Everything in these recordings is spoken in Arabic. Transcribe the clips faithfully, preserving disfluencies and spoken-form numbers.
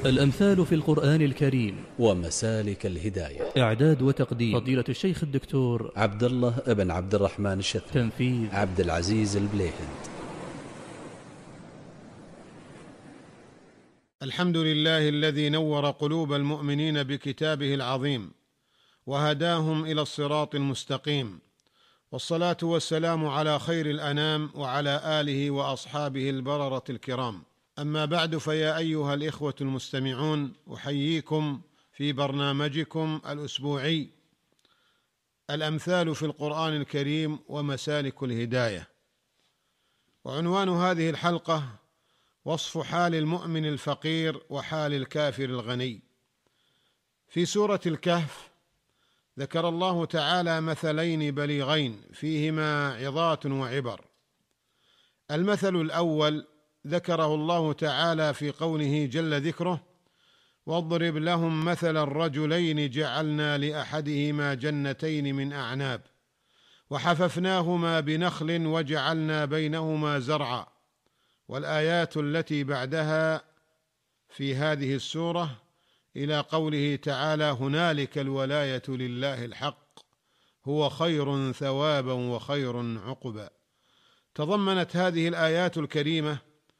الأمثال في القرآن الكريم ومسالك الهداية. إعداد وتقديم فضيلة الشيخ الدكتور عبد الله بن عبد الرحمن الشثري. تنفيذ عبد العزيز البليهند. الحمد لله الذي نور قلوب المؤمنين بكتابه العظيم وهداهم إلى الصراط المستقيم، والصلاة والسلام على خير الأنام وعلى آله وأصحابه البررة الكرام. أما بعد، فيا أيها الإخوة المستمعون، أحييكم في برنامجكم الأسبوعي الأمثال في القرآن الكريم ومسالك الهداية. وعنوان هذه الحلقة وصف حال المؤمن الفقير وحال الكافر الغني. في سورة الكهف ذكر الله تعالى مثلين بليغين فيهما عظات وعبر. المثل الأول ذكره الله تعالى في قوله جل ذكره: واضرب لهم مثل الرجلين جعلنا لأحدهما جنتين من أعناب وحففناهما بنخل وجعلنا بينهما زرعا. والآيات التي بعدها في هذه السورة إلى قوله تعالى: هنالك الولاية لله الحق هو خير ثوابا وخير عقبا. تضمنت هذه الآيات الكريمة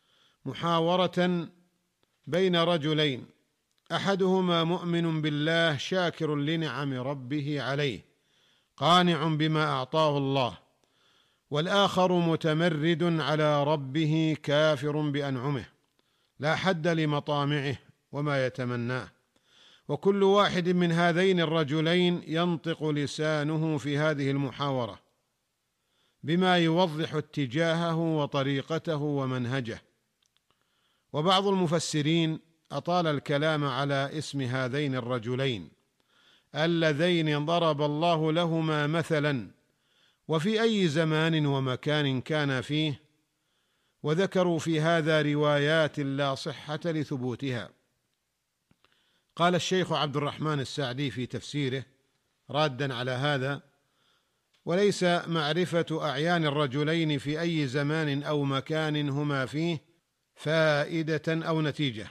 محاورة بين رجلين، أحدهما مؤمن بالله شاكر لنعم ربه عليه قانع بما أعطاه الله، والآخر متمرد على ربه كافر بأنعمه لا حد لمطامعه وما يتمناه. وكل واحد من هذين الرجلين ينطق لسانه في هذه المحاورة بما يوضح اتجاهه وطريقته ومنهجه. وبعض المفسرين أطال الكلام على اسم هذين الرجلين اللذين ضرب الله لهما مثلا وفي أي زمان ومكان كان فيه، وذكروا في هذا روايات لا صحة لثبوتها. قال الشيخ عبد الرحمن السعدي في تفسيره رادا على هذا: وليس معرفة أعيان الرجلين في أي زمان أو مكان هما فيه فائدة أو نتيجة،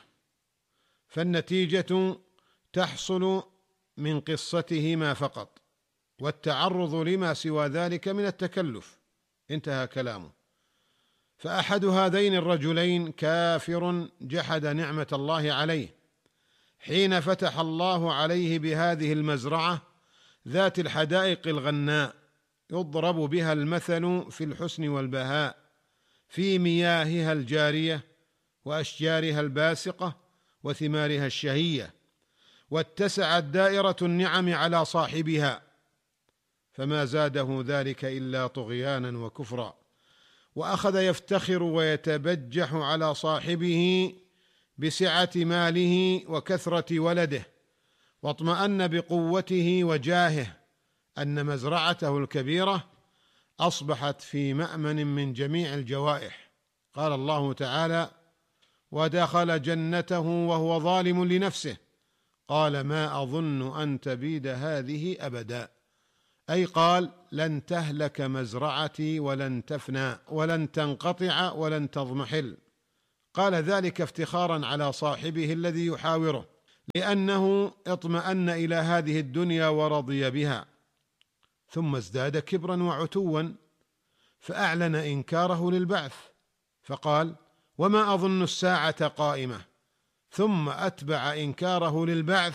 فالنتيجة تحصل من قصتهما فقط، والتعرض لما سوى ذلك من التكلف. انتهى كلامه. فأحد هذين الرجلين كافر جحد نعمة الله عليه حين فتح الله عليه بهذه المزرعة ذات الحدائق الغناء يضرب بها المثل في الحسن والبهاء، في مياهها الجارية وأشجارها الباسقة وثمارها الشهية، واتسعت دائرة النعم على صاحبها، فما زاده ذلك إلا طغيانا وكفرا. وأخذ يفتخر ويتبجح على صاحبه بسعة ماله وكثرة ولده، واطمأن بقوته وجاهه أن مزرعته الكبيرة أصبحت في مأمن من جميع الجوائح. قال الله تعالى: ودخل جنته وهو ظالم لنفسه قال ما أظن أن تبيد هذه أبدا، أي قال لن تهلك مزرعتي ولن تفنى ولن تنقطع ولن تضمحل. قال ذلك افتخارا على صاحبه الذي يحاوره، لأنه اطمأن إلى هذه الدنيا ورضي بها، ثم ازداد كبرا وعتوا فأعلن إنكاره للبعث فقال: وما أظن الساعة قائمة، ثم أتبع إنكاره للبعث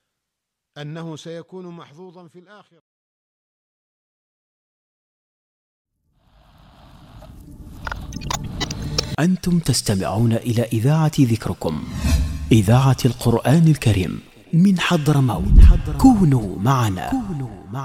أنه سيكون محظوظا في الآخرة. أنتم تستمعون إلى إذاعة ذكركم، إذاعة القرآن الكريم من حضرموت. كونوا معنا.